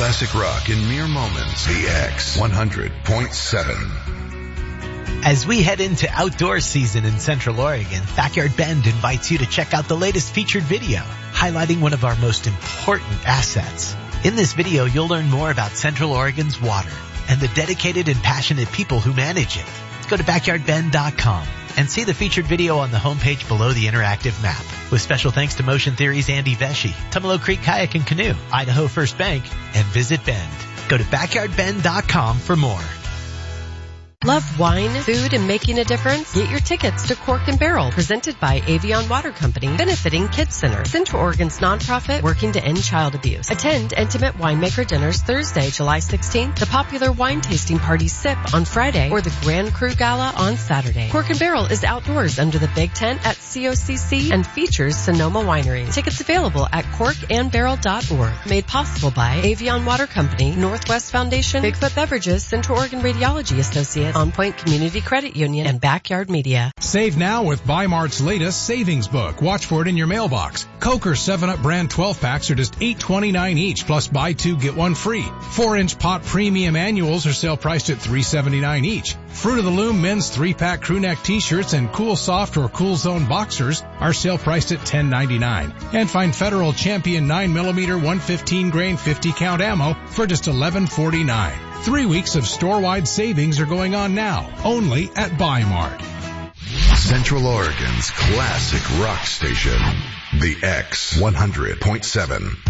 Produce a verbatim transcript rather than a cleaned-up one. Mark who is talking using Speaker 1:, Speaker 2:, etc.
Speaker 1: classic rock in mere moments. The X one hundred point seven.
Speaker 2: As we head into outdoor season in Central Oregon, Backyard Bend invites you to check out the latest featured video, highlighting one of our most important assets. In this video, you'll learn more about Central Oregon's water and the dedicated and passionate people who manage it. Go to backyard bend dot com and see the featured video on the homepage below the interactive map. With special thanks to Motion Theory's Andy Vesey, Tumalo Creek Kayak and Canoe, Idaho First Bank, and Visit Bend. Go to backyard bend dot com for more.
Speaker 3: Love wine, food, and making a difference? Get your tickets to Cork and Barrel, presented by Avion Water Company, benefiting Kids Center, Central Oregon's nonprofit working to end child abuse. Attend intimate winemaker dinners Thursday, July sixteenth, the popular wine tasting party Sip on Friday, or the Grand Cru Gala on Saturday. Cork and Barrel is outdoors under the big tent at C O C C and features Sonoma Winery. Tickets available at cork and barrel dot org. Made possible by Avion Water Company, Northwest Foundation, Bigfoot Beverages, Central Oregon Radiology Associates, On Point Community Credit Union, and Backyard Media.
Speaker 4: Save now with Bi-Mart's latest savings book. Watch for it in your mailbox. Coker seven up brand twelve packs are just eight twenty-nine each, plus buy two, get one free. four inch pot premium annuals are sale priced at three seventy-nine each. Fruit of the Loom men's three pack crew neck t-shirts and Cool Soft or Cool Zone boxers are sale priced at ten ninety-nine. And find Federal Champion nine millimeter one fifteen grain fifty count ammo for just eleven forty-nine. Three weeks of store-wide savings are going on now, only at Bi-Mart.
Speaker 1: Central Oregon's classic rock station, The X one hundred point seven.